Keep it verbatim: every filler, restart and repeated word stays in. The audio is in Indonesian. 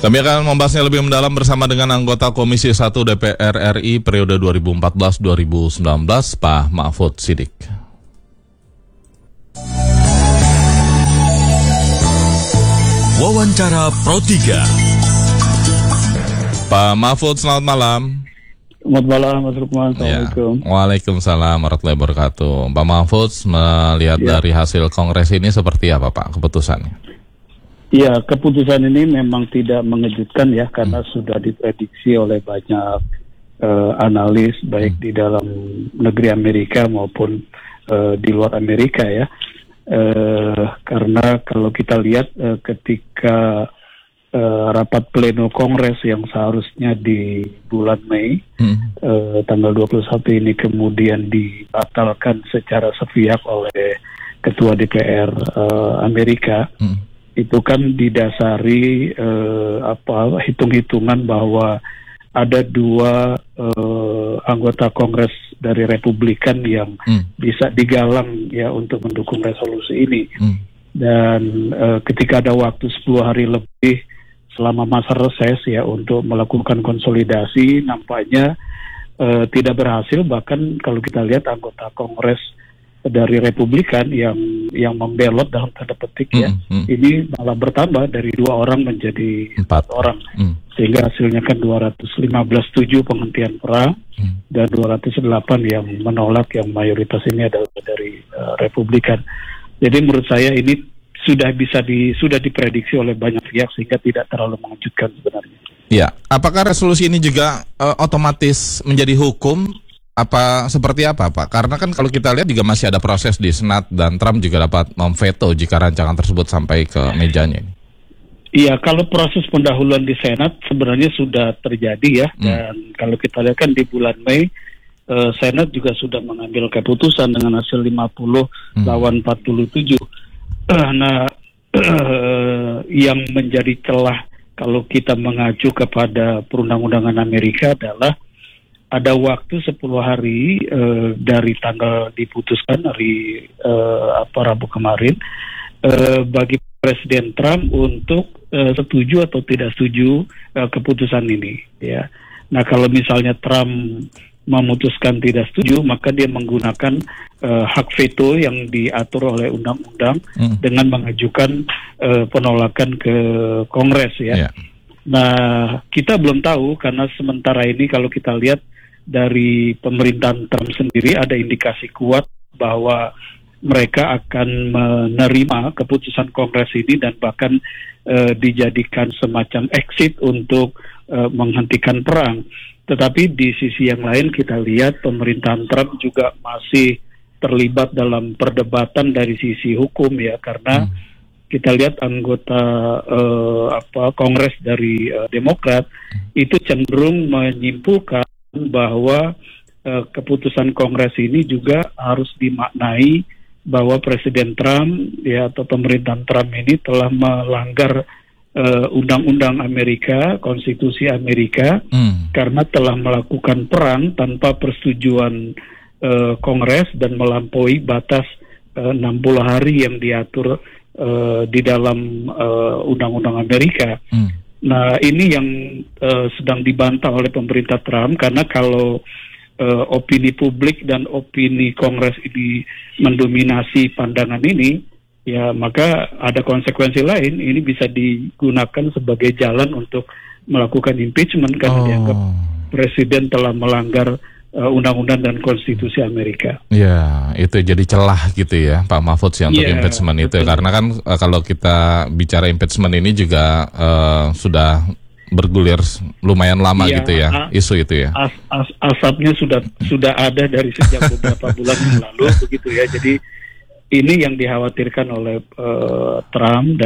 Kami akan membahasnya lebih mendalam bersama dengan anggota Komisi satu D P R R I periode dua ribu empat belas sampai dua ribu sembilan belas, Pak Mahfud Siddiq. Wawancara Pro tiga. Pak Mahfud, selamat malam. Selamat malam, Mas Rukman. Assalamualaikum. Ya. Waalaikumsalam warahmatullahi wabarakatuh. Pak Mahfud, melihat ya. dari hasil kongres ini seperti apa, Pak, keputusannya? Ya, keputusan ini memang tidak mengejutkan ya, karena hmm. sudah diprediksi oleh banyak uh, analis, baik hmm. di dalam negeri Amerika maupun uh, di luar Amerika ya. Uh, karena kalau kita lihat uh, ketika uh, rapat pleno Kongres yang seharusnya di bulan Mei, hmm. uh, tanggal dua puluh satu ini kemudian dibatalkan secara sepihak oleh Ketua D P R uh, Amerika. Hmm. Itu kan didasari eh, apa hitung-hitungan bahwa ada dua eh, anggota Kongres dari Republikan yang hmm. bisa digalang ya untuk mendukung resolusi ini. Hmm. Dan eh, ketika ada waktu sepuluh hari lebih selama masa reses ya untuk melakukan konsolidasi, nampaknya eh, tidak berhasil. Bahkan kalau kita lihat anggota Kongres dari Republikan yang yang membelot dalam tanda petik ya, mm, mm. ini malah bertambah dari dua orang menjadi empat orang, mm. sehingga hasilnya kan dua ratus lima belas setuju penghentian perang mm. dan dua ratus delapan yang menolak, yang mayoritas ini adalah dari uh, Republikan. Jadi menurut saya ini sudah bisa di sudah diprediksi oleh banyak pihak sehingga tidak terlalu mengejutkan sebenarnya. Ya, apakah resolusi ini juga uh, otomatis menjadi hukum? Apa seperti apa, Pak? Karena kan kalau kita lihat juga masih ada proses di Senat dan Trump juga dapat memveto jika rancangan tersebut sampai ke mejanya. Iya, kalau proses pendahuluan di Senat sebenarnya sudah terjadi ya, hmm. dan kalau kita lihat kan di bulan Mei uh, Senat juga sudah mengambil keputusan dengan hasil lima puluh hmm. lawan empat puluh tujuh. Uh, nah, uh, yang menjadi celah kalau kita mengacu kepada perundang-undangan Amerika adalah ada waktu sepuluh hari uh, dari tanggal diputuskan hari uh, apa Rabu kemarin uh, bagi Presiden Trump untuk uh, setuju atau tidak setuju uh, keputusan ini ya. Nah, kalau misalnya Trump memutuskan tidak setuju, maka dia menggunakan uh, hak veto yang diatur oleh undang-undang hmm. dengan mengajukan uh, penolakan ke Kongres ya. Yeah. Nah, kita belum tahu karena sementara ini kalau kita lihat dari pemerintahan Trump sendiri ada indikasi kuat bahwa mereka akan menerima keputusan Kongres ini dan bahkan uh, dijadikan semacam exit untuk uh, menghentikan perang. Tetapi di sisi yang lain kita lihat pemerintahan Trump juga masih terlibat dalam perdebatan dari sisi hukum ya, karena hmm. kita lihat anggota uh, apa Kongres dari uh, Demokrat itu cenderung menyimpulkan bahwa uh, keputusan Kongres ini juga harus dimaknai bahwa Presiden Trump ya atau pemerintahan Trump ini telah melanggar uh, undang-undang Amerika, konstitusi Amerika, hmm. karena telah melakukan perang tanpa persetujuan uh, Kongres dan melampaui batas uh, enam puluh hari yang diatur uh, di dalam uh, undang-undang Amerika. Hmm. Nah, ini yang uh, sedang dibantah oleh pemerintah Trump, karena kalau uh, opini publik dan opini Kongres ini mendominasi pandangan ini, ya maka ada konsekuensi lain. Ini bisa digunakan sebagai jalan untuk melakukan impeachment karena oh. dianggap presiden telah melanggar uh, undang-undang dan konstitusi Amerika. Ya, itu jadi celah gitu ya, Pak Mahfud sih untuk ya, impeachment betul. Itu. Karena kan uh, kalau kita bicara impeachment ini juga uh, sudah bergulir lumayan lama ya, gitu ya, a- isu itu ya. As- as- asapnya sudah sudah ada dari sejak beberapa bulan yang lalu begitu ya. Jadi ini yang dikhawatirkan oleh uh, Trump.